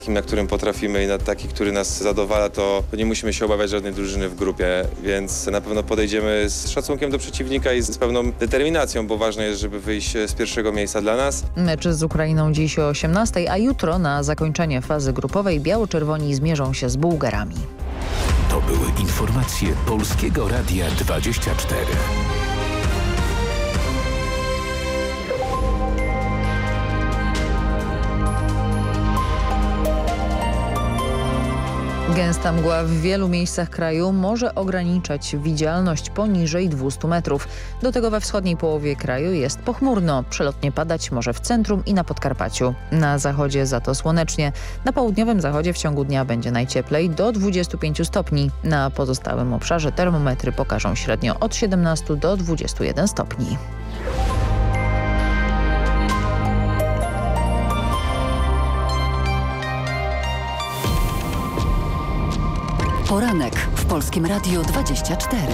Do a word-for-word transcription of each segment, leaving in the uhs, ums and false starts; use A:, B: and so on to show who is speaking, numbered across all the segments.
A: na którym potrafimy i na taki, który nas zadowala, to nie musimy się obawiać żadnej drużyny w grupie, więc na pewno podejdziemy z szacunkiem do przeciwnika i z pewną determinacją, bo ważne jest, żeby wyjść z pierwszego miejsca dla nas.
B: Mecz z Ukrainą dziś o osiemnastej, a jutro na zakończenie fazy grupowej biało-czerwoni zmierzą się z Bułgarami.
C: To były informacje Polskiego Radia dwadzieścia cztery.
B: Gęsta mgła w wielu miejscach kraju może ograniczać widzialność poniżej dwieście metrów. Do tego we wschodniej połowie kraju jest pochmurno. Przelotnie padać może w centrum i na Podkarpaciu. Na zachodzie za to słonecznie. Na południowym zachodzie w ciągu dnia będzie najcieplej do dwudziestu pięciu stopni. Na pozostałym obszarze termometry pokażą średnio od siedemnastu do dwudziestu jeden stopni.
D: Poranek w Polskim Radiu dwadzieścia cztery.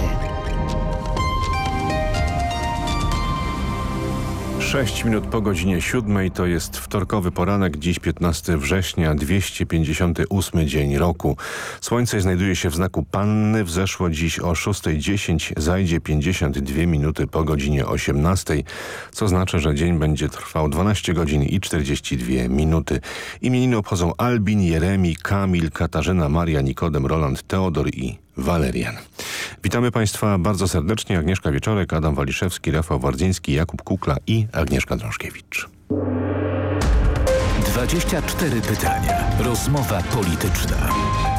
E: Sześć minut po godzinie siódmej to jest wtorkowy poranek, dziś piętnastego września, dwieście pięćdziesiąty ósmy dzień roku. Słońce znajduje się w znaku Panny, wzeszło dziś o szósta dziesięć, zajdzie pięćdziesiąt dwie minuty po godzinie osiemnastej, co znaczy, że dzień będzie trwał dwanaście godzin i czterdzieści dwie minuty. Imieniny obchodzą Albin, Jeremi, Kamil, Katarzyna, Maria, Nikodem, Roland, Teodor i Walerian. Witamy Państwa bardzo serdecznie. Agnieszka Wieczorek, Adam Waliszewski, Rafał Wardzyński, Jakub Kukla i Agnieszka Drążkiewicz.
C: dwadzieścia cztery pytania. Rozmowa polityczna.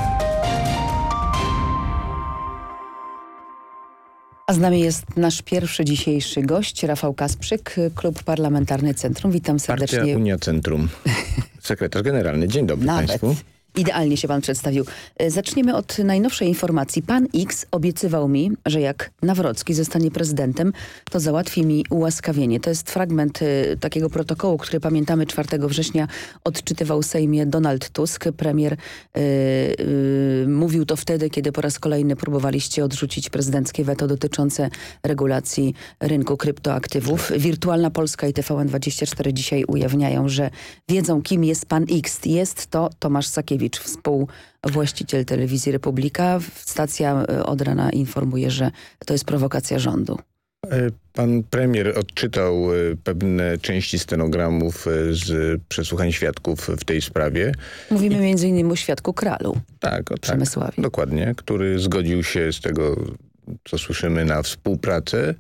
F: A z nami jest nasz pierwszy dzisiejszy gość, Rafał Kasprzyk, Klub Parlamentarny Centrum. Witam serdecznie.
G: Partia Unia Centrum. Sekretarz generalny. Dzień dobry
F: Nawet.
G: Państwu.
F: Idealnie się pan przedstawił. Zaczniemy od najnowszej informacji. Pan X obiecywał mi, że jak Nawrocki zostanie prezydentem, to załatwi mi ułaskawienie. To jest fragment y, takiego protokołu, który pamiętamy czwartego września odczytywał Sejmie Donald Tusk. Premier y, y, mówił to wtedy, kiedy po raz kolejny próbowaliście odrzucić prezydenckie weto dotyczące regulacji rynku kryptoaktywów. Wirtualna Polska i T V N dwadzieścia cztery dzisiaj ujawniają, że wiedzą, kim jest pan X. Jest to Tomasz Sakiewicz, współwłaściciel Telewizji Republika. Stacja od rana informuje, że to jest prowokacja rządu.
G: Pan premier odczytał pewne części stenogramów z przesłuchań świadków w tej sprawie.
F: Mówimy I... między innymi o świadku Kralu.
G: Tak, o,
F: Przemysławie.
G: Tak, dokładnie, który zgodził się z tego, co słyszymy, na współpracę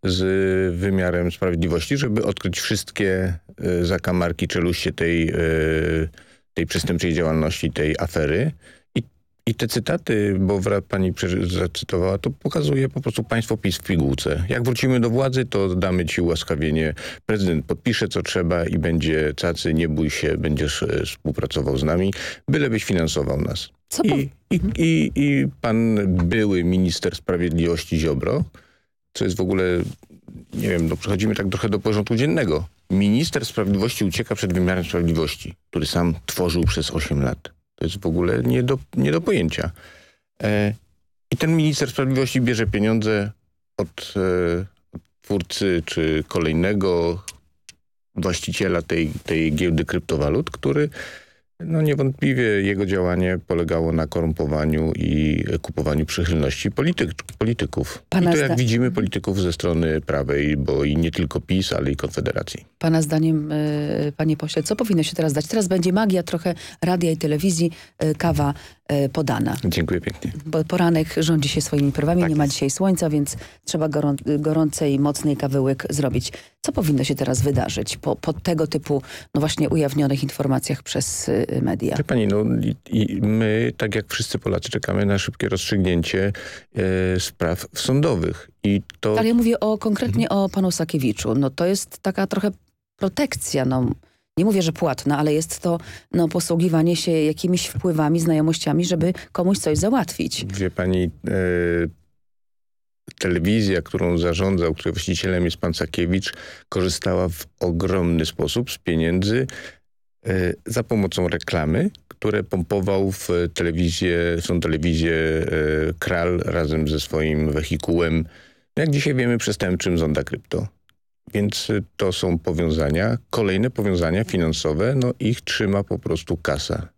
G: z wymiarem sprawiedliwości, żeby odkryć wszystkie zakamarki, czeluście tej tej przestępczej działalności, tej afery. I, i te cytaty, bo pani zacytowała, to pokazuje po prostu państwo PiS w pigułce. Jak wrócimy do władzy, to damy ci ułaskawienie. Prezydent podpisze, co trzeba i będzie cacy, nie bój się, będziesz współpracował z nami, bylebyś finansował nas.
F: Co
G: I, i, i, I pan były minister sprawiedliwości Ziobro, co jest w ogóle, nie wiem, no przechodzimy tak trochę do porządku dziennego. Minister sprawiedliwości ucieka przed wymiarem sprawiedliwości, który sam tworzył przez osiem lat. To jest w ogóle nie do, nie do pojęcia. E, I ten minister sprawiedliwości bierze pieniądze od, e, od twórcy czy kolejnego właściciela tej, tej giełdy kryptowalut, który no niewątpliwie jego działanie polegało na korumpowaniu i kupowaniu przychylności polityk, polityków. Pana I to jak widzimy polityków ze strony prawej, bo i nie tylko PiS, ale i Konfederacji.
F: Pana zdaniem, y, panie pośle, co powinno się teraz dać? Teraz będzie magia trochę radia i telewizji, y, kawa y, podana.
G: Dziękuję pięknie.
F: Bo poranek rządzi się swoimi prawami, tak nie ma dzisiaj słońca, więc trzeba gorą, gorącej, mocnej kawy łyk zrobić. Co powinno się teraz wydarzyć po, po tego typu, no właśnie ujawnionych informacjach przez y, media?
G: Wie pani, no i, i my, tak jak wszyscy Polacy, czekamy na szybkie rozstrzygnięcie e, spraw sądowych. I to...
F: Ale ja mówię o, konkretnie mhm. o panu Sakiewiczu. No to jest taka trochę protekcja, no nie mówię, że płatna, ale jest to no, posługiwanie się jakimiś wpływami, znajomościami, żeby komuś coś załatwić.
G: Wie pani, e, telewizja, którą zarządzał, której właścicielem jest pan Sakiewicz, korzystała w ogromny sposób z pieniędzy e, za pomocą reklamy, które pompował w telewizję, w tą telewizję e, Kral razem ze swoim wehikułem, jak dzisiaj wiemy, przestępczym Zonda Krypto. Więc to są powiązania, kolejne powiązania finansowe, no ich trzyma po prostu kasa.